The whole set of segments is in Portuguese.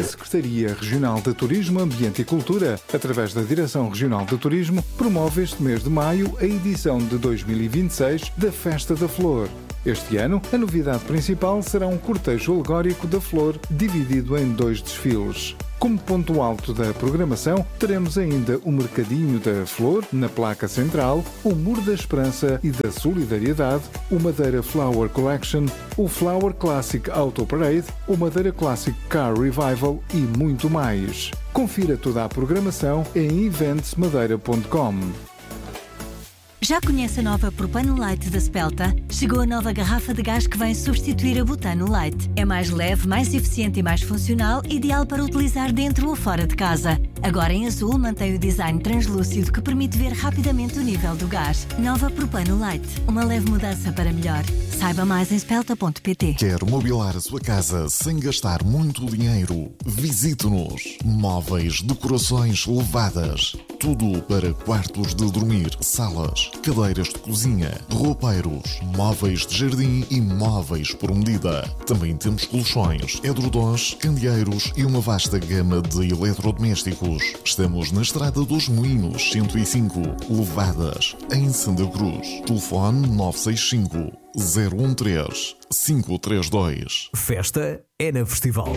A Secretaria Regional de Turismo, Ambiente e Cultura, através da Direção Regional de Turismo, promove este mês de maio a edição de 2026 da Festa da Flor. Este ano, a novidade principal será um cortejo alegórico da flor, dividido em 2 desfiles. Como ponto alto da programação, teremos ainda o Mercadinho da Flor, na placa central, o Muro da Esperança e da Solidariedade, o Madeira Flower Collection, o Flower Classic Auto Parade, o Madeira Classic Car Revival e muito mais. Confira toda a programação em eventsmadeira.com. Já conhece a nova Propano Light da Spelta? Chegou a nova garrafa de gás que vem substituir a Butano Light. É mais leve, mais eficiente e mais funcional, ideal para utilizar dentro ou fora de casa. Agora em azul mantém o design translúcido que permite ver rapidamente o nível do gás. Nova Propano Light. Uma leve mudança para melhor. Saiba mais em spelta.pt. Quer mobilar a sua casa sem gastar muito dinheiro? Visite-nos. Móveis, decorações levadas. Tudo para quartos de dormir, salas, cadeiras de cozinha, roupeiros, móveis de jardim e móveis por medida. Também temos colchões, edredons, candeeiros e uma vasta gama de eletrodomésticos. Estamos na Estrada dos Moinhos, 105, Levadas, em Santa Cruz. Telefone 965 013 532. Festa é na Festival.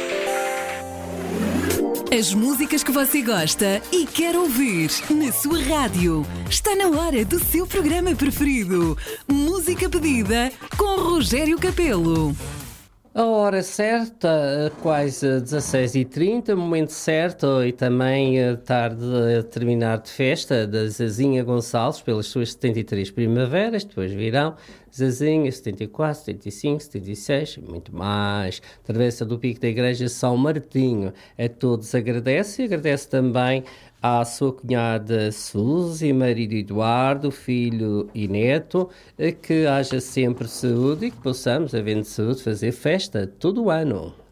As músicas que você gosta e quer ouvir na sua rádio. Está na hora do seu programa preferido. Música pedida com Rogério Capelo. A hora certa, quase 16h30, momento certo e também a tarde a terminar de festa da Zazinha Gonçalves pelas suas 73 primaveras, depois virão Zazinha 74, 75, 76 e muito mais. Travessa do Pico da Igreja São Martinho. A todos agradece também à sua cunhada Suzy, marido Eduardo, filho e neto, que haja sempre saúde e que possamos, havendo saúde, fazer festa todo o ano.